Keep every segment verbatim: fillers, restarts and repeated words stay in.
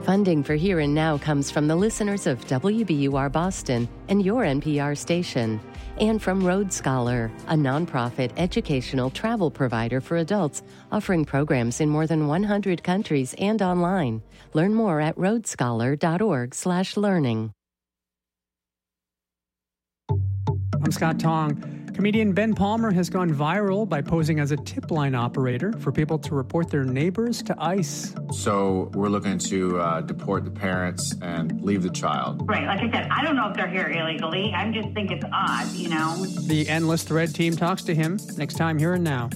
Funding for Here and Now comes from the listeners of W B U R Boston and your N P R station, and from Road Scholar, a nonprofit educational travel provider for adults offering programs in more than one hundred countries and online. Learn more at roadscholar.org slash learning. I'm Scott Tong. Comedian Ben Palmer has gone viral by posing as a tip line operator for people to report their neighbors to ICE. So we're looking to uh, deport the parents and leave the child. Right. Like I said, I don't know if they're here illegally. I just think it's odd, you know. The Endless Thread team talks to him next time Here and Now.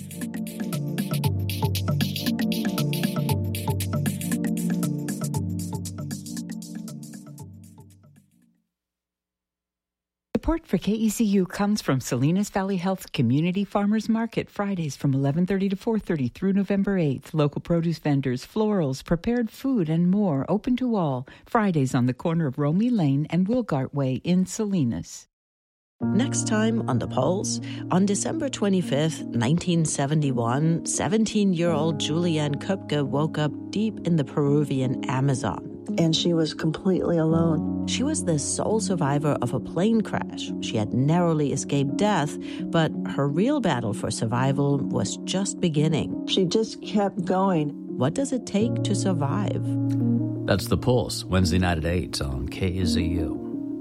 Support for K E C U comes from Salinas Valley Health Community Farmers Market, Fridays from eleven thirty to four thirty through November eighth. Local produce vendors, florals, prepared food, and more open to all. Fridays on the corner of Romie Lane and Wilgart Way in Salinas. Next time on The Pulse, on December twenty-fifth, nineteen seventy-one, seventeen-year-old Julianne Köpke woke up deep in the Peruvian Amazon. And she was completely alone. She was the sole survivor of a plane crash. She had narrowly escaped death, but her real battle for survival was just beginning. She just kept going. What does it take to survive? That's The Pulse, Wednesday night at eight on K E Z U.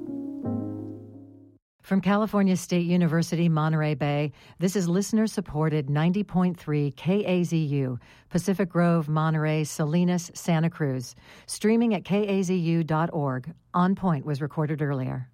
From California State University, Monterey Bay, this is listener-supported ninety point three K A Z U, Pacific Grove, Monterey, Salinas, Santa Cruz. Streaming at K A Z U dot org. On Point was recorded earlier.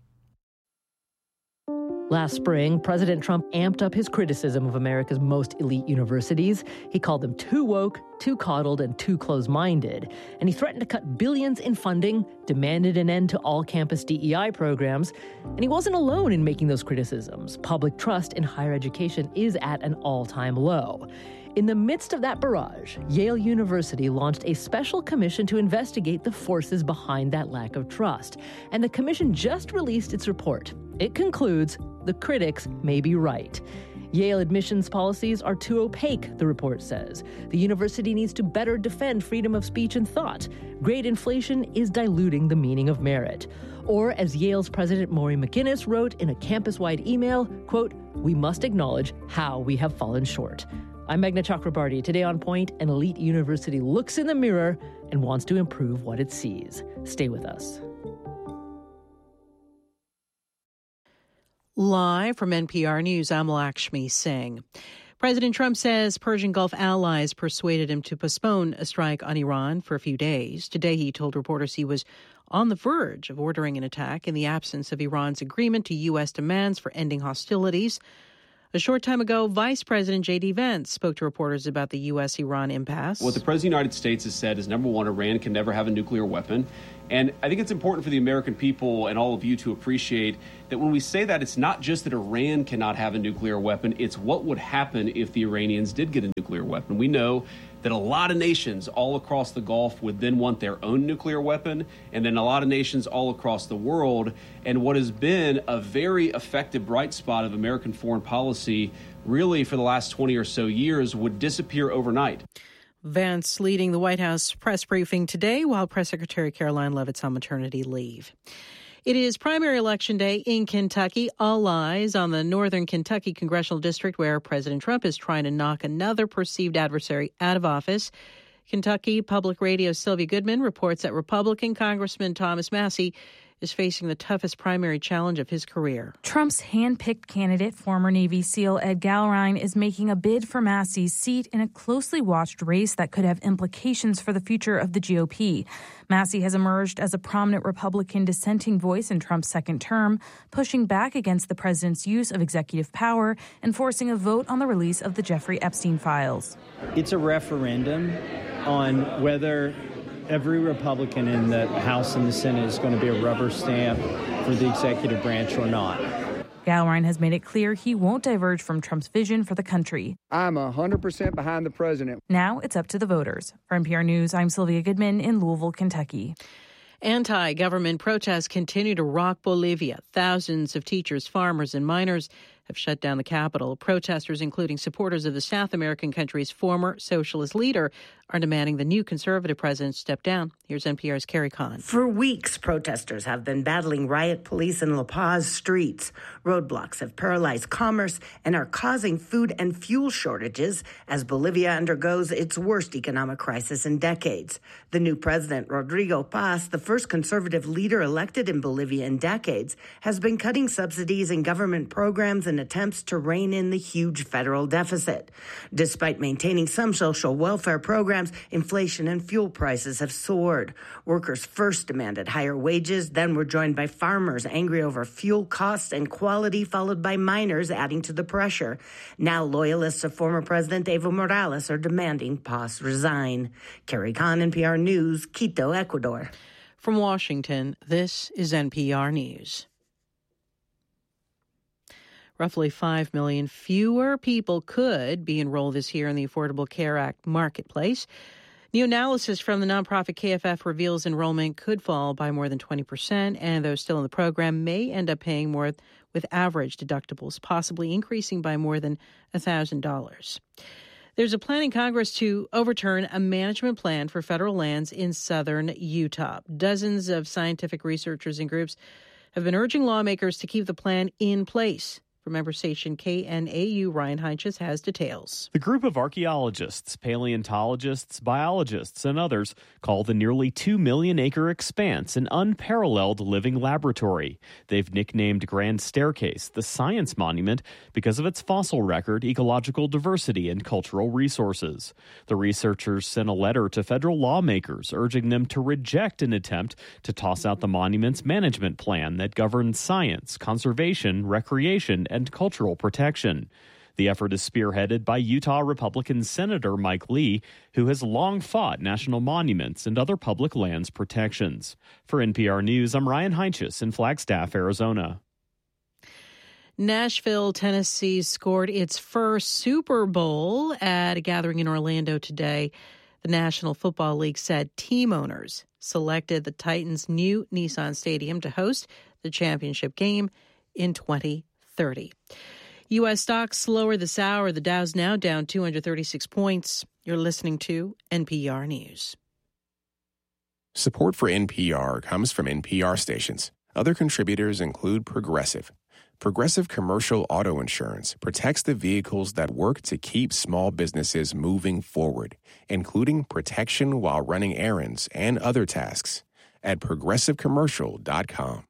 Last spring, President Trump amped up his criticism of America's most elite universities. He called them too woke, too coddled, and too close-minded. And he threatened to cut billions in funding, demanded an end to all campus D E I programs. And he wasn't alone in making those criticisms. Public trust in higher education is at an all-time low. In the midst of that barrage, Yale University launched a special commission to investigate the forces behind that lack of trust. And the commission just released its report. It concludes the critics may be right. Yale admissions policies are too opaque, the report says. The university needs to better defend freedom of speech and thought. Grade inflation is diluting the meaning of merit. Or, as Yale's president Maury McGinnis wrote in a campus-wide email, quote, "We must acknowledge how we have fallen short." I'm Meghna Chakrabarty. Today on Point, an elite university looks in the mirror and wants to improve what it sees. Stay with us. Live from N P R News, I'm Lakshmi Singh. President Trump says Persian Gulf allies persuaded him to postpone a strike on Iran for a few days. Today, he told reporters he was on the verge of ordering an attack in the absence of Iran's agreement to U S demands for ending hostilities. A short time ago, Vice President J D. Vance spoke to reporters about the U S Iran impasse. What the President of the United States has said is, number one, Iran can never have a nuclear weapon. And I think it's important for the American people and all of you to appreciate that when we say that, it's not just that Iran cannot have a nuclear weapon, it's what would happen if the Iranians did get a nuclear weapon. We know that a lot of nations all across the Gulf would then want their own nuclear weapon, and then a lot of nations all across the world. And what has been a very effective bright spot of American foreign policy, really for the last twenty or so years, would disappear overnight. Vance leading the White House press briefing today while Press Secretary Caroline Leavitt's on maternity leave. It is primary election day in Kentucky. All eyes on the northern Kentucky congressional district where President Trump is trying to knock another perceived adversary out of office. Kentucky Public Radio's Sylvia Goodman reports that Republican Congressman Thomas Massie is facing the toughest primary challenge of his career. Trump's hand-picked candidate, former Navy SEAL Ed Gallrein, is making a bid for Massie's seat in a closely watched race that could have implications for the future of the G O P. Massie has emerged as a prominent Republican dissenting voice in Trump's second term, pushing back against the president's use of executive power and forcing a vote on the release of the Jeffrey Epstein files. It's a referendum on whether every Republican in the House and the Senate is going to be a rubber stamp for the executive branch or not. Gallrein has made it clear he won't diverge from Trump's vision for the country. I'm one hundred percent behind the president. Now it's up to the voters. For N P R News, I'm Sylvia Goodman in Louisville, Kentucky. Anti-government protests continue to rock Bolivia. Thousands of teachers, farmers, and miners have shut down the capital. Protesters, including supporters of the South American country's former socialist leader, are demanding the new conservative president step down. Here's N P R's Carrie Kahn. For weeks, protesters have been battling riot police in La Paz streets. Roadblocks have paralyzed commerce and are causing food and fuel shortages as Bolivia undergoes its worst economic crisis in decades. The new president, Rodrigo Paz, the first conservative leader elected in Bolivia in decades, has been cutting subsidies and government programs in attempts to rein in the huge federal deficit. Despite maintaining some social welfare programs, inflation and fuel prices have soared. Workers first demanded higher wages, then were joined by farmers angry over fuel costs and quality, followed by miners adding to the pressure. Now loyalists of former President Evo Morales are demanding Paz resign. Carrie Kahn, N P R News, Quito, Ecuador. From Washington, this is N P R News. Roughly five million fewer people could be enrolled this year in the Affordable Care Act marketplace. New analysis from the nonprofit K F F reveals enrollment could fall by more than twenty percent, and those still in the program may end up paying more with average deductibles, possibly increasing by more than one thousand dollars. There's a plan in Congress to overturn a management plan for federal lands in southern Utah. Dozens of scientific researchers and groups have been urging lawmakers to keep the plan in place. From member station K N A U, Ryan Heinches has details. The group of archaeologists, paleontologists, biologists, and others call the nearly two million acre expanse an unparalleled living laboratory. They've nicknamed Grand Staircase the Science Monument because of its fossil record, ecological diversity, and cultural resources. The researchers sent a letter to federal lawmakers urging them to reject an attempt to toss out the monument's management plan that governs science, conservation, recreation, and and cultural protection. The effort is spearheaded by Utah Republican Senator Mike Lee, who has long fought national monuments and other public lands protections. For N P R News, I'm Ryan Heinches in Flagstaff, Arizona. Nashville, Tennessee scored its first Super Bowl at a gathering in Orlando today. The National Football League said team owners selected the Titans' new Nissan Stadium to host the championship game in twenty thirty. U S stocks slower this hour. The Dow's now down two hundred thirty-six points. You're listening to N P R News. Support for N P R comes from N P R stations. Other contributors include Progressive. Progressive Commercial Auto Insurance protects the vehicles that work to keep small businesses moving forward, including protection while running errands and other tasks. At progressive commercial dot com.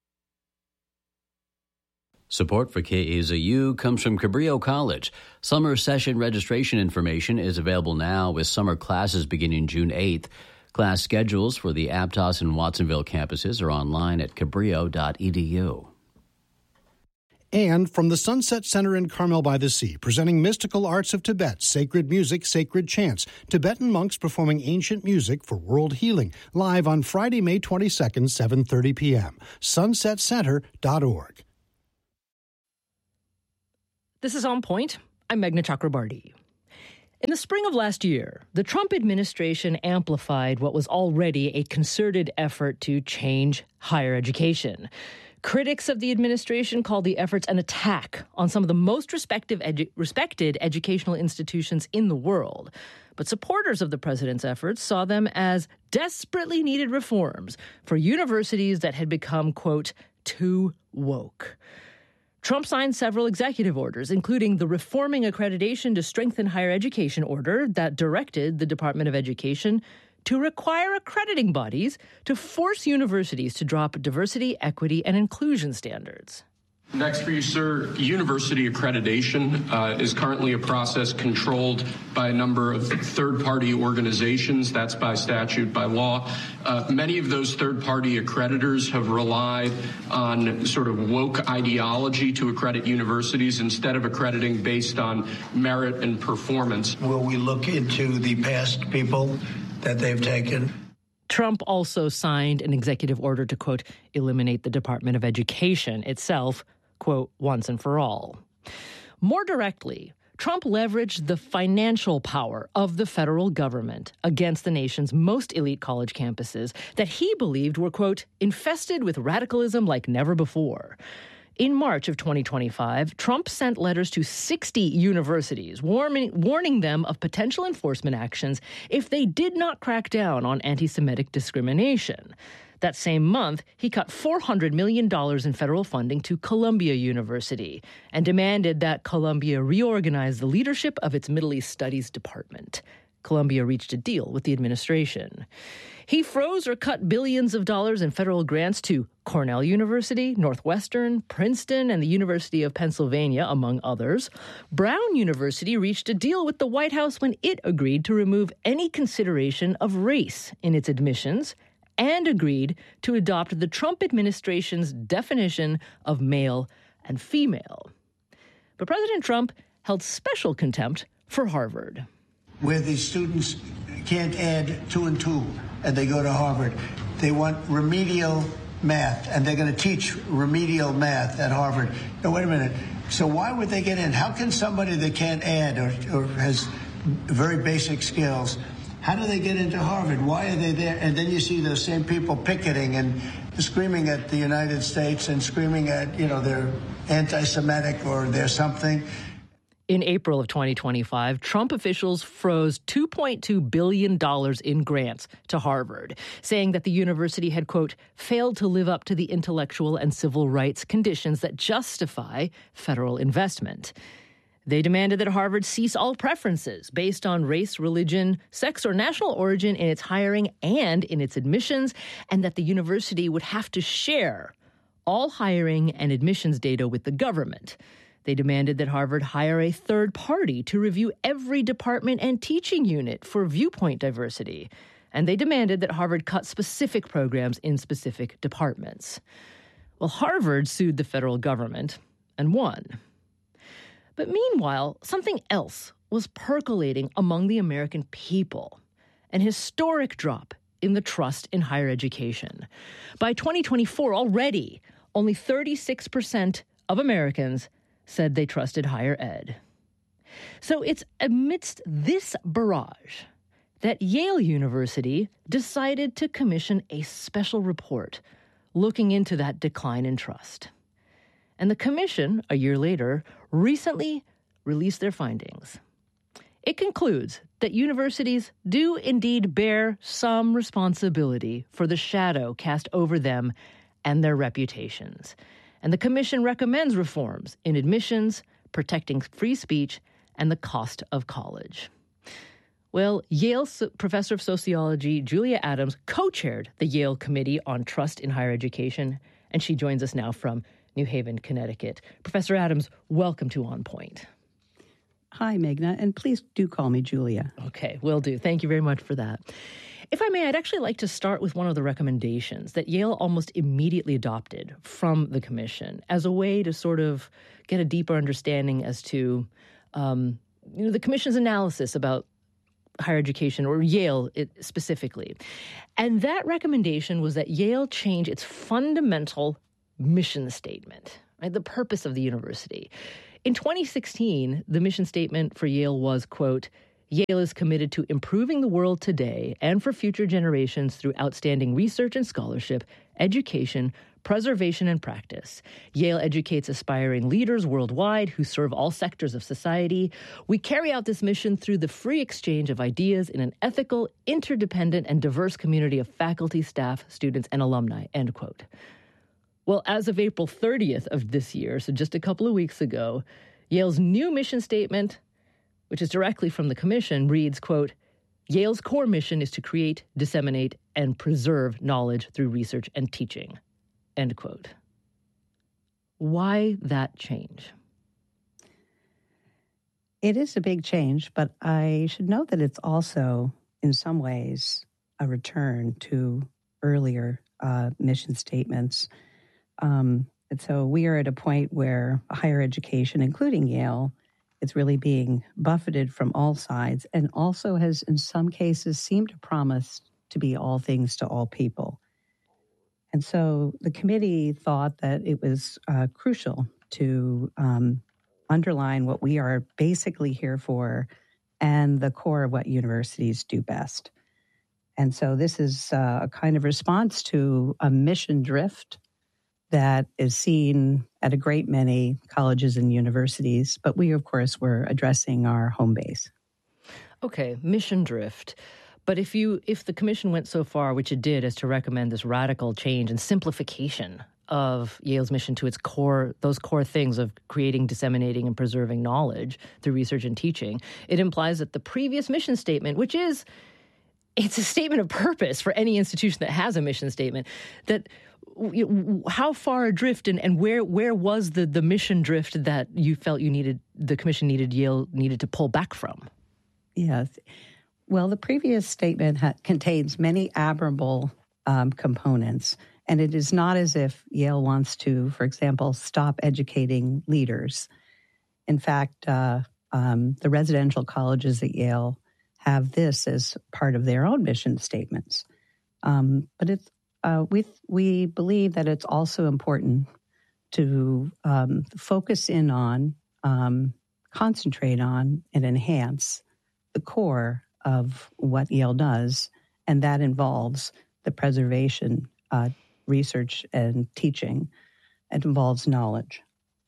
Support for K A Z U comes from Cabrillo College. Summer session registration information is available now with summer classes beginning June eighth. Class schedules for the Aptos and Watsonville campuses are online at cabrillo dot e d u. And from the Sunset Center in Carmel by the Sea, presenting Mystical Arts of Tibet, Sacred Music, Sacred Chants, Tibetan monks performing ancient music for world healing, live on Friday, May twenty-second, seven thirty p.m. sunset center dot org. This is On Point. I'm Meghna Chakrabarti. In the spring of last year, the Trump administration amplified what was already a concerted effort to change higher education. Critics of the administration called the efforts an attack on some of the most respective edu- respected educational institutions in the world. But supporters of the president's efforts saw them as desperately needed reforms for universities that had become, quote, too woke. Trump signed several executive orders, including the Reforming Accreditation to Strengthen Higher Education order that directed the Department of Education to require accrediting bodies to force universities to drop diversity, equity, and inclusion standards. Next for you, sir, university accreditation uh, is currently a process controlled by a number of third-party organizations. That's by statute, by law. Uh, many of those third-party accreditors have relied on sort of woke ideology to accredit universities instead of accrediting based on merit and performance. Will we look into the past people that they've taken? Trump also signed an executive order to, quote, eliminate the Department of Education itself, quote, once and for all. More directly, Trump leveraged the financial power of the federal government against the nation's most elite college campuses that he believed were, quote, infested with radicalism like never before. In March of twenty twenty-five, Trump sent letters to sixty universities warning, warning them of potential enforcement actions if they did not crack down on anti-Semitic discrimination. That same month, he cut four hundred million dollars in federal funding to Columbia University and demanded that Columbia reorganize the leadership of its Middle East Studies department. Columbia reached a deal with the administration. He froze or cut billions of dollars in federal grants to Cornell University, Northwestern, Princeton, and the University of Pennsylvania, among others. Brown University reached a deal with the White House when it agreed to remove any consideration of race in its admissions and agreed to adopt the Trump administration's definition of male and female. But President Trump held special contempt for Harvard. Where these students can't add two and two and they go to Harvard. They want remedial math, and they're going to teach remedial math at Harvard. No, wait a minute. So why would they get in? How can somebody that can't add or, or has very basic skills, how do they get into Harvard? Why are they there? And then you see those same people picketing and screaming at the United States and screaming at, you know, they're anti-Semitic or they're something. In April of twenty twenty-five, Trump officials froze two point two billion dollars in grants to Harvard, saying that the university had, quote, failed to live up to the intellectual and civil rights conditions that justify federal investment. They demanded that Harvard cease all preferences based on race, religion, sex, or national origin in its hiring and in its admissions, and that the university would have to share all hiring and admissions data with the government. They demanded that Harvard hire a third party to review every department and teaching unit for viewpoint diversity. And they demanded that Harvard cut specific programs in specific departments. Well, Harvard sued the federal government and won. But meanwhile, something else was percolating among the American people, an historic drop in the trust in higher education. By twenty twenty-four, already, only thirty-six percent of Americans said they trusted higher ed. So it's amidst this barrage that Yale University decided to commission a special report looking into that decline in trust. And the commission, a year later, recently released their findings. It concludes that universities do indeed bear some responsibility for the shadow cast over them and their reputations. And the commission recommends reforms in admissions, protecting free speech, and the cost of college. Well, Yale so- professor of sociology Julia Adams co-chaired the Yale Committee on Trust in Higher Education, and she joins us now from New Haven, Connecticut. Professor Adams, welcome to On Point. Hi, Meghna, and please do call me Julia. Okay, will do. Thank you very much for that. If I may, I'd actually like to start with one of the recommendations that Yale almost immediately adopted from the commission as a way to sort of get a deeper understanding as to um, you know, the commission's analysis about higher education, or Yale it, specifically. And that recommendation was that Yale change its fundamental mission statement, right, the purpose of the university. In twenty sixteen, the mission statement for Yale was, quote, Yale is committed to improving the world today and for future generations through outstanding research and scholarship, education, preservation, and practice. Yale educates aspiring leaders worldwide who serve all sectors of society. We carry out this mission through the free exchange of ideas in an ethical, interdependent, and diverse community of faculty, staff, students, and alumni, end quote. Well, as of April thirtieth of this year, so just a couple of weeks ago, Yale's new mission statement, which is directly from the commission, reads, quote, Yale's core mission is to create, disseminate, and preserve knowledge through research and teaching, end quote. Why that change? It is a big change, but I should note that it's also, in some ways, a return to earlier uh, mission statements. Um, and so we are at a point where higher education, including Yale, it's really being buffeted from all sides and also has, in some cases, seemed to promise to be all things to all people. And so the committee thought that it was uh, crucial to um, underline what we are basically here for and the core of what universities do best. And so this is uh, a kind of response to a mission drift that is seen at a great many colleges and universities, but we, of course, were addressing our home base. Okay, mission drift. But if you if the commission went so far, which it did, as to recommend this radical change and simplification of Yale's mission to its core, those core things of creating, disseminating, and preserving knowledge through research and teaching, it implies that the previous mission statement, which is, it's a statement of purpose for any institution that has a mission statement, that how far adrift and, and where where was the, the mission drift that you felt you needed, the commission needed, Yale needed to pull back from? Yes. Well, the previous statement ha- contains many admirable um, components, and it is not as if Yale wants to, for example, stop educating leaders. In fact, uh, um, the residential colleges at Yale have this as part of their own mission statements. Um, but it's Uh, we we believe that it's also important to um, focus in on, um, concentrate on, and enhance the core of what Yale does, and that involves the preservation, uh, research, and teaching. It involves knowledge.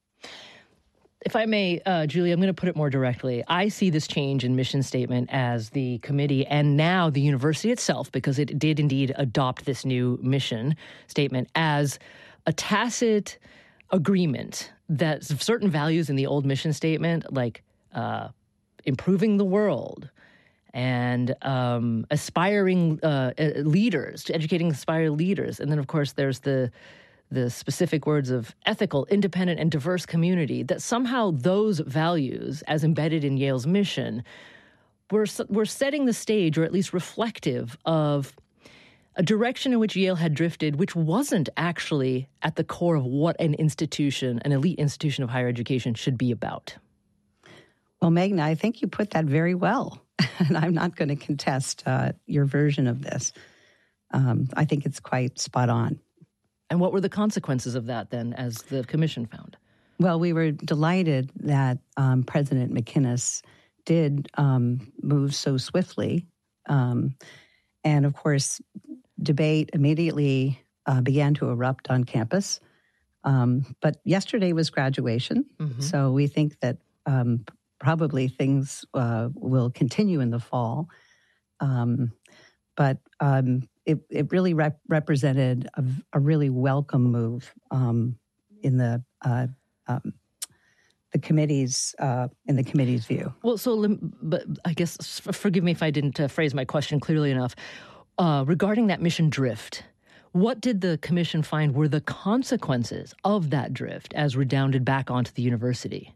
If I may, uh, Julie, I'm going to put it more directly. I see this change in mission statement as the committee and now the university itself, because it did indeed adopt this new mission statement, as a tacit agreement that certain values in the old mission statement, like uh, improving the world and um, aspiring uh, leaders, educating aspiring leaders. And then, of course, there's the the specific words of ethical, independent, and diverse community, that somehow those values, as embedded in Yale's mission, were, were setting the stage, or at least reflective of a direction in which Yale had drifted, which wasn't actually at the core of what an institution, an elite institution of higher education, should be about. Well, Meghna, I think you put that very well, and I'm not going to contest uh, your version of this. Um, I think it's quite spot on. And what were the consequences of that, then, as the commission found? Well, we were delighted that um, President McInnes did um, move so swiftly. Um, and, of course, debate immediately uh, began to erupt on campus. Um, but yesterday was graduation, mm-hmm. so we think that um, probably things uh, will continue in the fall. Um, but um, it, it really rep- represented a, a really welcome move um, in the uh, um, the committee's uh, in the committee's view. Well, so but I guess forgive me if I didn't uh, phrase my question clearly enough. Uh, regarding that mission drift, what did the commission find were the consequences of that drift as redounded back onto the university?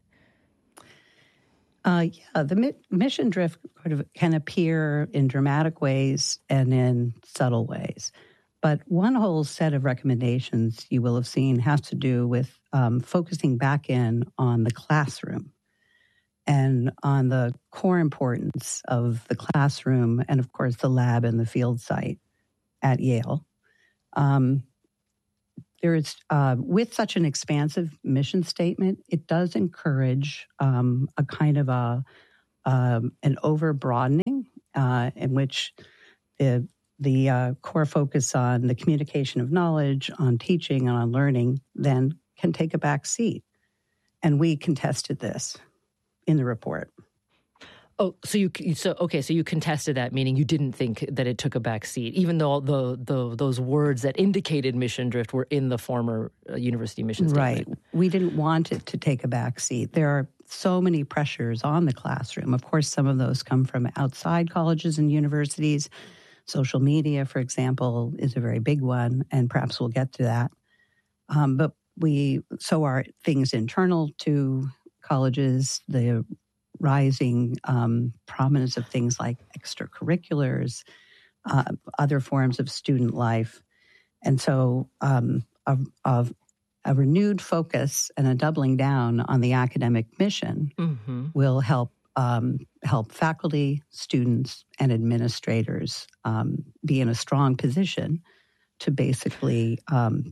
Uh, yeah, the mi- mission drift sort of can appear in dramatic ways and in subtle ways. But one whole set of recommendations you will have seen has to do with um, focusing back in on the classroom and on the core importance of the classroom and, of course, the lab and the field site at Yale. Um, there is, uh, with such an expansive mission statement, it does encourage um, a kind of a um, an over-broadening uh, in which the the uh, core focus on the communication of knowledge, on teaching, and on learning then can take a back seat. And we contested this in the report. Oh, so you so okay, so you contested that, meaning you didn't think that it took a back seat, even though the, the those words that indicated mission drift were in the former uh, university mission statement. Right. We didn't want it to take a back seat. There are so many pressures on the classroom. Of course, some of those come from outside colleges and universities. Social media, for example, is a very big one, and perhaps we'll get to that. Um, but we so are things internal to colleges, the rising um, prominence of things like extracurriculars, uh, other forms of student life. And so um, a, a, a renewed focus and a doubling down on the academic mission mm-hmm. will help um, help faculty, students, and administrators um, be in a strong position to basically um,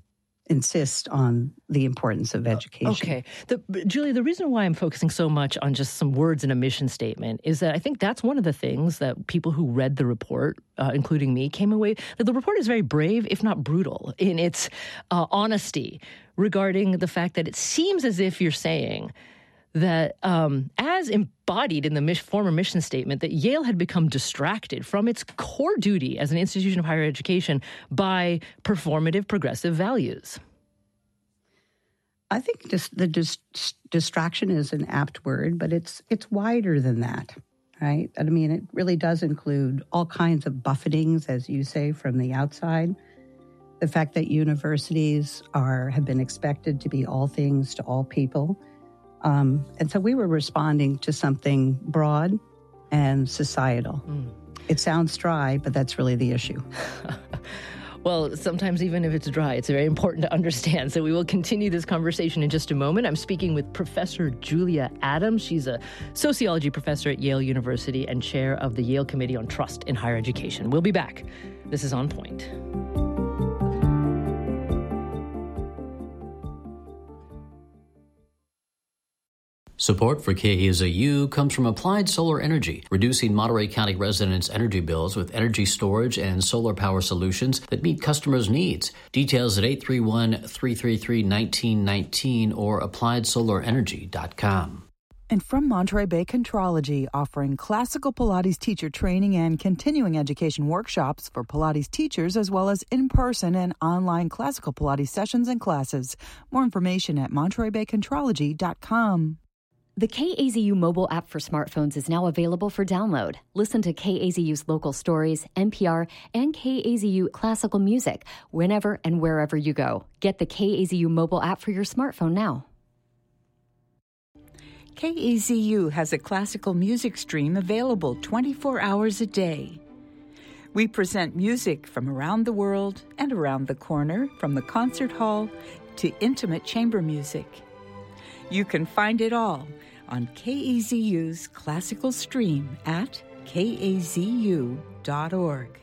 insist on the importance of education. Okay. The, Julia, the reason why I'm focusing so much on just some words in a mission statement is that I think that's one of the things that people who read the report, uh, including me, came away. The report is very brave, if not brutal, in its uh, honesty regarding the fact that it seems as if you're saying that um, as embodied in the mis- former mission statement, that Yale had become distracted from its core duty as an institution of higher education by performative progressive values. I think dis- the dis- distraction is an apt word, but it's it's wider than that, right? I mean, it really does include all kinds of buffetings, as you say, from the outside. The fact that universities are have been expected to be all things to all people. Um, and so we were responding to something broad and societal. Mm. It sounds dry, but that's really the issue. Well, sometimes even if it's dry, it's very important to understand. So we will continue this conversation in just a moment. I'm speaking with Professor Julia Adams. She's a sociology professor at Yale University and chair of the Yale Committee on Trust in Higher Education. We'll be back. This is On Point. Support for K A Z U comes from Applied Solar Energy, reducing Monterey County residents' energy bills with energy storage and solar power solutions that meet customers' needs. Details at eight three one, three three three, one nine one nine or applied solar energy dot com. And from Monterey Bay Contrology, offering classical Pilates teacher training and continuing education workshops for Pilates teachers, as well as in-person and online classical Pilates sessions and classes. More information at monterey bay contrology dot com. The K A Z U mobile app for smartphones is now available for download. Listen to K A Z U's local stories, N P R, and K A Z U classical music whenever and wherever you go. Get the K A Z U mobile app for your smartphone now. K A Z U has a classical music stream available twenty-four hours a day. We present music from around the world and around the corner, from the concert hall to intimate chamber music. You can find it all on K A Z U's classical stream at K A Z U dot org.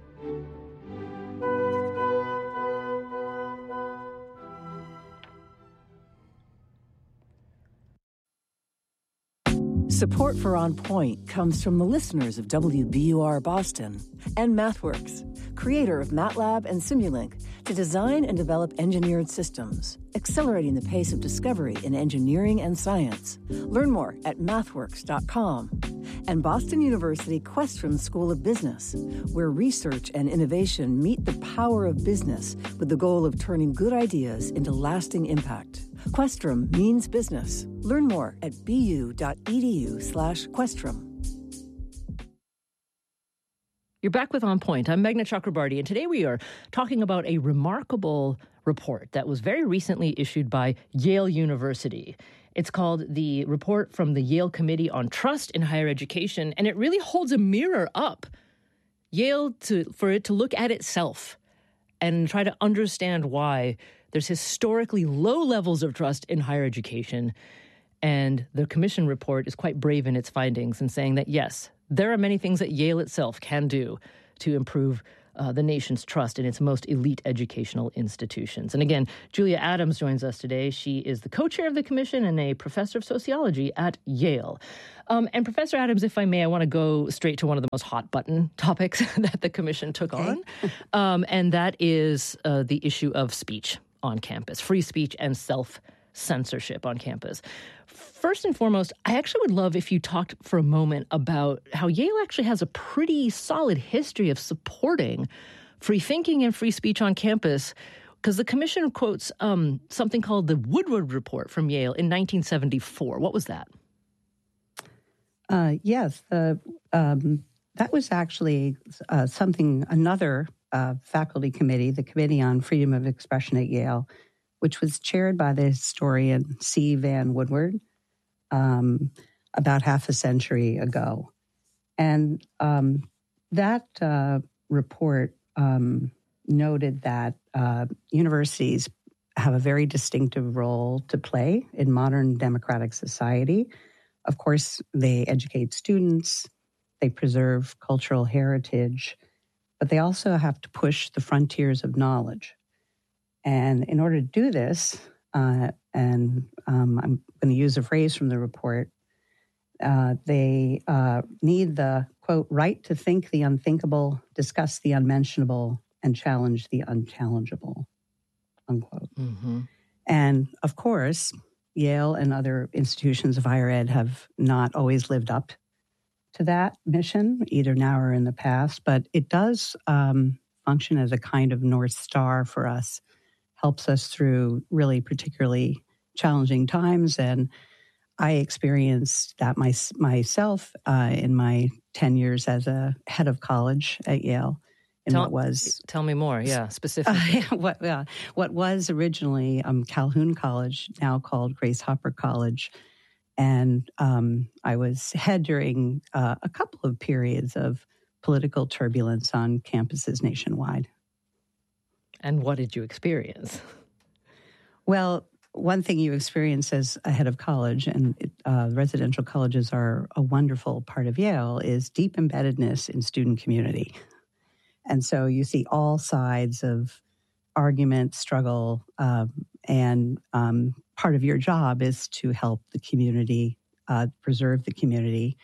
Support for On Point comes from the listeners of W B U R Boston and MathWorks, creator of MATLAB and Simulink, to design and develop engineered systems, accelerating the pace of discovery in engineering and science. Learn more at mathworks dot com. And Boston University Questrom School of Business, where research and innovation meet the power of business with the goal of turning good ideas into lasting impact. Questrom means business. Learn more at bu.edu slash Questrom. You're back with On Point. I'm Meghna Chakrabarty, and today we are talking about a remarkable report that was very recently issued by Yale University. It's called the Report from the Yale Committee on Trust in Higher Education, and it really holds a mirror up Yale to for it to look at itself and try to understand why there's historically low levels of trust in higher education. And the commission report is quite brave in its findings in saying that, yes, there are many things that Yale itself can do to improve uh, the nation's trust in its most elite educational institutions. And again, Julia Adams joins us today. She is the co-chair of the commission and a professor of sociology at Yale. Um, and Professor Adams, if I may, I want to go straight to one of the most hot-button topics that the commission took okay. on, um, and that is uh, the issue of speech on campus, free speech and self-censorship on campus. First and foremost, I actually would love if you talked for a moment about how Yale actually has a pretty solid history of supporting free thinking and free speech on campus, because the commission quotes um, something called the Woodward Report from Yale in nineteen seventy-four. What was that? Uh, yes, uh, um, that was actually uh, something, another uh, faculty committee, the Committee on Freedom of Expression at Yale, which was chaired by the historian C. Van Woodward um, about half a century ago. And um, that uh, report um, noted that uh, universities have a very distinctive role to play in modern democratic society. Of course, they educate students, they preserve cultural heritage, but they also have to push the frontiers of knowledge. And in order to do this, uh, and um, I'm going to use a phrase from the report, uh, they uh, need the, quote, right to think the unthinkable, discuss the unmentionable, and challenge the unchallengeable, unquote. Mm-hmm. And of course, Yale and other institutions of higher ed have not always lived up to that mission, either now or in the past, but it does um, function as a kind of North Star for us, helps us through really particularly challenging times. And I experienced that my, myself uh, in my ten years as a head of college at Yale. And tell, what was tell me more, yeah, specifically. Uh, what uh, what was originally um, Calhoun College, now called Grace Hopper College, and um, I was head during uh, a couple of periods of political turbulence on campuses nationwide. And what did you experience? Well, one thing you experience as a head of college, and uh, residential colleges are a wonderful part of Yale, is deep embeddedness in student community. And so you see all sides of argument, struggle, um, and um, part of your job is to help the community, uh, preserve the community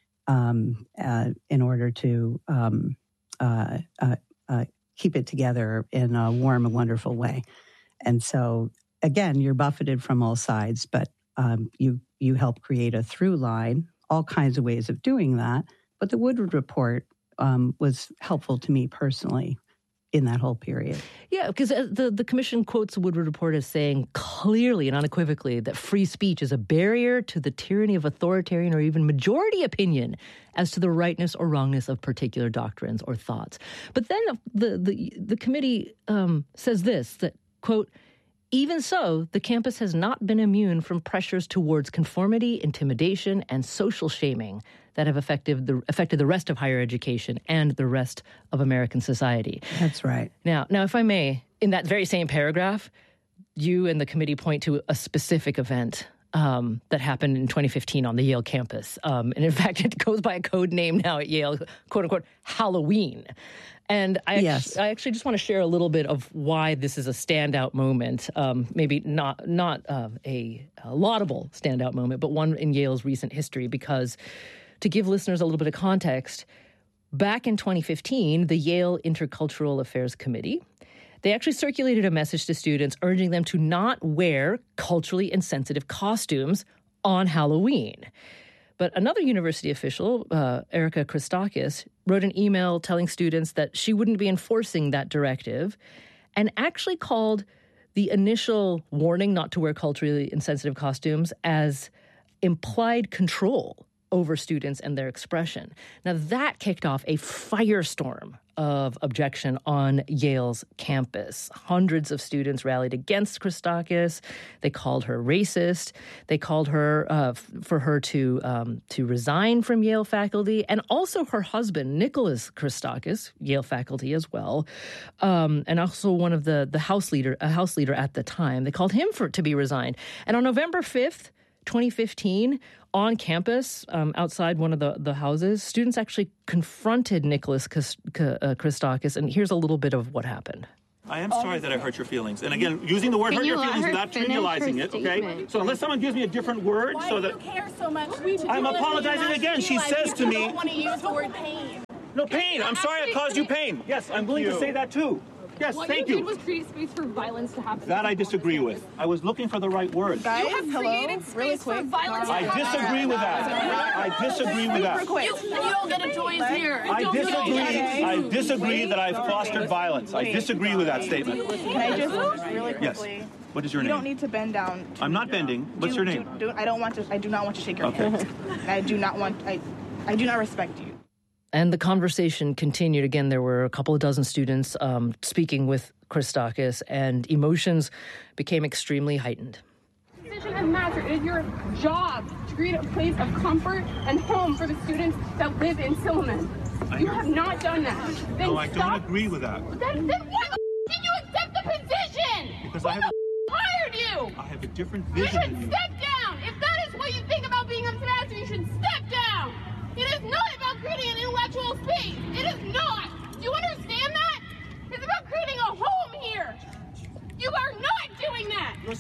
um, uh, in order to um, uh, uh, uh, keep it together in a warm and wonderful way. And so, again, you're buffeted from all sides, but um, you, you help create a through line, all kinds of ways of doing that. But the Woodward Report Um, was helpful to me personally in that whole period. Yeah, because the, the commission quotes the Woodward Report as saying clearly and unequivocally that free speech is a barrier to the tyranny of authoritarian or even majority opinion as to the rightness or wrongness of particular doctrines or thoughts. But then the, the, the committee um, says this, that, quote, even so, the campus has not been immune from pressures towards conformity, intimidation, and social shaming that have affected the, affected the rest of higher education and the rest of American society. That's right. Now, now, if I may, in that very same paragraph, you and the committee point to a specific event um, that happened in twenty fifteen on the Yale campus. Um, and in fact, it goes by a code name now at Yale, quote unquote, Halloween. And I, yes. actually, I actually just want to share a little bit of why this is a standout moment, um, maybe not not uh, a, a laudable standout moment, but one in Yale's recent history, because to give listeners a little bit of context, back in twenty fifteen, the Yale Intercultural Affairs Committee, they actually circulated a message to students urging them to not wear culturally insensitive costumes on Halloween. But another university official, uh, Erica Christakis, wrote an email telling students that she wouldn't be enforcing that directive and actually called the initial warning not to wear culturally insensitive costumes as implied control over students and their expression. Now, that kicked off a firestorm of objection on Yale's campus. Hundreds of students rallied against Christakis. They called her racist. They called her uh, f- for her to um, to resign from Yale faculty, and also her husband, Nicholas Christakis, Yale faculty as well, um, and also one of the the house leader, a house leader at the time. They called him for to be resigned. And on November fifth, twenty fifteen, on campus, um, outside one of the, the houses, students actually confronted Nicholas Christakis, and here's a little bit of what happened. I am sorry that I hurt your feelings. And again, using the word hurt your feelings without trivializing it, okay? So unless someone gives me a different word Why so do that... you care so much? I'm apologizing again. She says to me... I don't want to use the word pain. No, pain. I'm sorry I caused you pain. Yes, I'm willing to say that too. Yes, what thank you. you. What you did was create space for violence to happen. That I disagree with. I was looking for the right word. Guys, you have hello? created space really for violence to I happen. disagree with that. I disagree with that. You, you don't get a joint here. I Don't disagree. get I disagree that I've fostered violence. I disagree with that statement. Can I just really quickly? Yes. What is your you name? You don't need to bend down. To I'm not bending. What's do, your name? Do, do, I don't want to. I do not want to shake your okay. hand. I do not want. I. I do not respect you. And the conversation continued. Again, there were a couple of dozen students um, speaking with Christakis, and emotions became extremely heightened. Decision and matter. It is your job to create a place of comfort and home for the students that live in Silliman. You have not done that. Then no, I stop. don't agree with that. Then, then why the f- did you accept the position? Because Who I have the f- hired you? I have a different You vision should than you. step down. If that is what you think about being on semester, you should step down. It is not about creating an intellectual space. It is not. Do you understand that? It's about creating a home here. You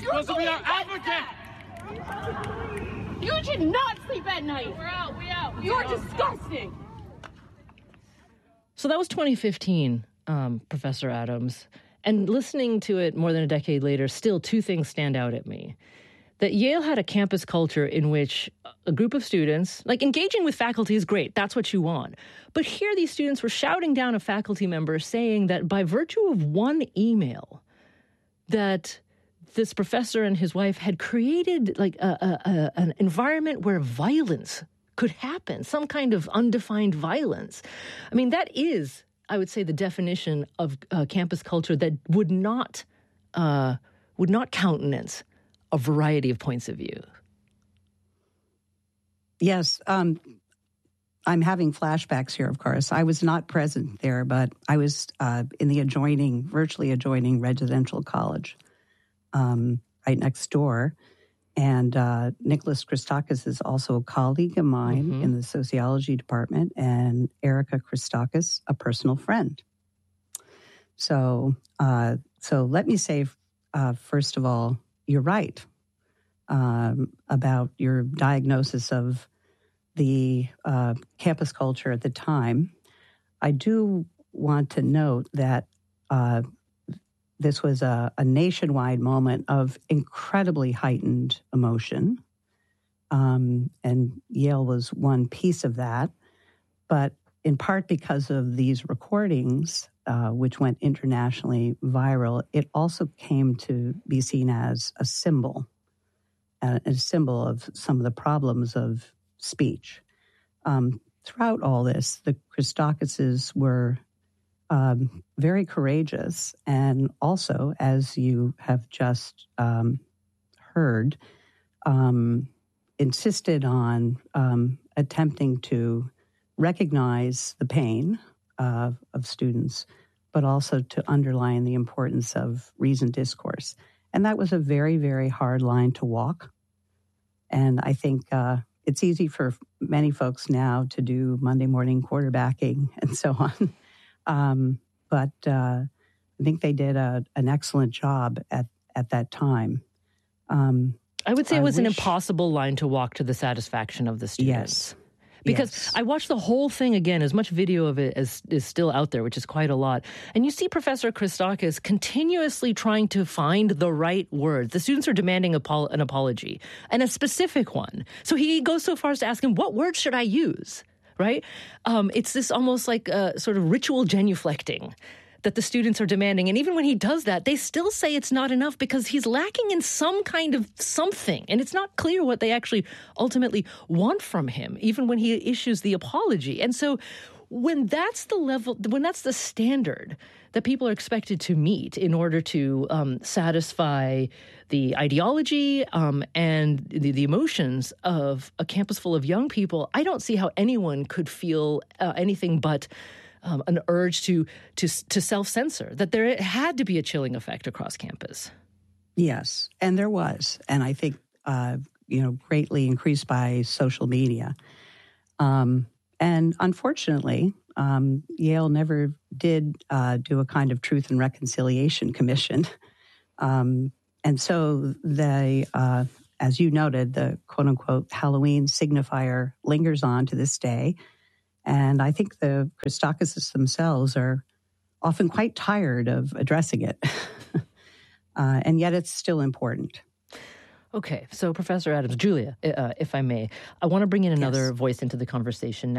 supposed to be our advocate. You should not sleep at night. We're out. We out. You're disgusting. So that was twenty fifteen, um, Professor Adams. And listening to it more than a decade later, still two things stand out at me. That Yale had a campus culture in which a group of students, like engaging with faculty is great, that's what you want. But here these students were shouting down a faculty member saying that by virtue of one email, that this professor and his wife had created like a, a, a, an environment where violence could happen, some kind of undefined violence. I mean, that is, I would say, the definition of uh, campus culture that would not uh, would not countenance a variety of points of view. Yes, um, I'm having flashbacks here, of course. I was not present there, but I was uh, in the adjoining, virtually adjoining residential college um, right next door. And uh, Nicholas Christakis is also a colleague of mine mm-hmm. in the sociology department, and Erica Christakis, a personal friend. So, uh, so let me say, uh, first of all, you're right um, about your diagnosis of the uh, campus culture at the time. I do want to note that uh, this was a, a nationwide moment of incredibly heightened emotion, um, and Yale was one piece of that. But in part because of these recordings, uh, which went internationally viral, it also came to be seen as a symbol, a, a symbol of some of the problems of speech. Um, throughout all this, the Christakises were um, very courageous, and also, as you have just um, heard, um, insisted on um, attempting to recognize the pain uh, of students, but also to underline the importance of reasoned discourse. And that was a very, very hard line to walk. And I think uh, it's easy for many folks now to do Monday morning quarterbacking and so on. Um, but uh, I think they did a, an excellent job at, at that time. Um, I would say it was I an wish, impossible line to walk to the satisfaction of the students. Yes. Because yes. I watched the whole thing again, as much video of it as is still out there, which is quite a lot. And you see Professor Christakis continuously trying to find the right words. The students are demanding apo- an apology, and a specific one. So he goes so far as to ask him, what words should I use? Right? Um, it's this almost like a sort of ritual genuflecting that the students are demanding. And even when he does that, they still say it's not enough because he's lacking in some kind of something. And it's not clear what they actually ultimately want from him, even when he issues the apology. And so when that's the level, when that's the standard that people are expected to meet in order to um, satisfy the ideology um, and the, the emotions of a campus full of young people, I don't see how anyone could feel uh, anything but Um, an urge to to to self-censor, that there had to be a chilling effect across campus. Yes, and there was. And I think, uh, you know, greatly increased by social media. Um, and unfortunately, um, Yale never did uh, do a kind of Truth and Reconciliation Commission. Um, and so they, uh, as you noted, the quote-unquote Halloween signifier lingers on to this day. And I think the Christakises themselves are often quite tired of addressing it. uh, and yet it's still important. Okay, so Professor Adams, Julia, uh, if I may, I want to bring in another yes. voice into the conversation now.